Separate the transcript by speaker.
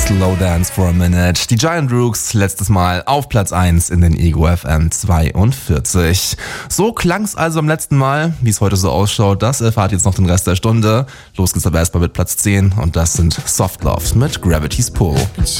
Speaker 1: Slow Dance for a Minute. Die Giant Rooks letztes Mal auf Platz 1 in den Ego FM 42. So klang's also am letzten Mal. Wie es heute so ausschaut, das erfahrt jetzt noch den Rest der Stunde. Los geht's aber erstmal mit Platz 10 und das sind Soft Love mit Gravity's Pull.